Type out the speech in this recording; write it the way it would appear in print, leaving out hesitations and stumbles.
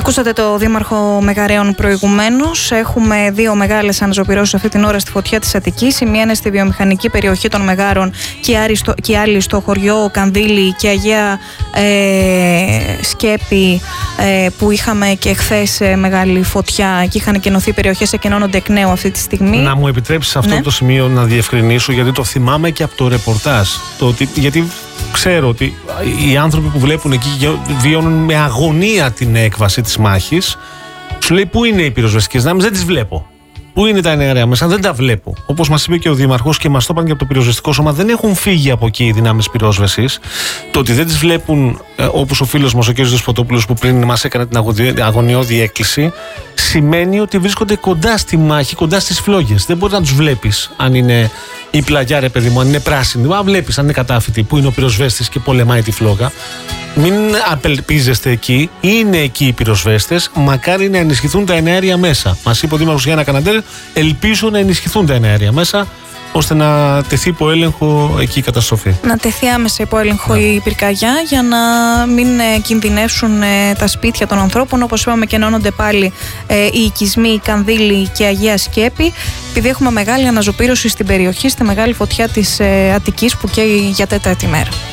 Ακούσατε το Δήμαρχο Μεγαρέων προηγουμένως. Έχουμε δύο μεγάλες αναζωπυρώσεις αυτή την ώρα στη φωτιά της Αττικής. Η μία είναι στη βιομηχανική περιοχή των Μεγάρων και η άλλη στο χωριό Κανδύλη και Αγία Σκέπη, που είχαμε και χθες μεγάλη φωτιά και είχαν εκενωθεί περιοχές, εκενώνονται εκ νέου αυτή τη στιγμή. Να μου επιτρέψεις αυτό το σημείο να διευκρινίσω, γιατί το θυμάμαι και από το ρεπορτάζ. Γιατί ξέρω ότι οι άνθρωποι που βλέπουν εκεί βιώνουν με αγωνία την έκβαση της μάχης. Σου λέει πού είναι οι πυροσβεστικές δυνάμεις, δεν τις βλέπω. Πού είναι τα εναέρια μέσα, δεν τα βλέπω. Όπως μας είπε και ο Δήμαρχος και μας το είπαν και από το πυροσβεστικό σώμα, δεν έχουν φύγει από εκεί οι δυνάμεις πυρόσβεσης. Το ότι δεν τις βλέπουν, όπως ο φίλος μας ο κ. Δεσποτόπουλος που πριν μας έκανε την αγωνιώδη έκκληση, σημαίνει ότι βρίσκονται κοντά στη μάχη, κοντά στις φλόγες. Δεν μπορεί να τους βλέπεις αν είναι η πλαγιά, ρε παιδί μου, αν είναι πράσινη. Μα βλέπεις αν είναι κατάφυτη, που είναι ο πυροσβέστης και πολεμάει τη φλόγα. Μην απελπίζεστε εκεί. Είναι εκεί οι πυροσβέστες. Μακάρι να ενισχυθούν τα εναέρια μέσα. Μας είπε ο Δήμαρχος Γιάννα Καναντέλ, ελπίζω να ενισχυθούν τα εναέρια μέσα, ώστε να τεθεί υπό έλεγχο εκεί η καταστροφή. Να τεθεί άμεσα υπό έλεγχο η πυρκαγιά, για να μην κινδυνεύσουν τα σπίτια των ανθρώπων. Όπως είπαμε, κενώνονται πάλι οι οικισμοί Κανδύλη και Αγία Σκέπη, επειδή έχουμε μεγάλη αναζωπήρωση στην περιοχή, στη μεγάλη φωτιά της Αττικής που καίει για τέταρτη μέρα.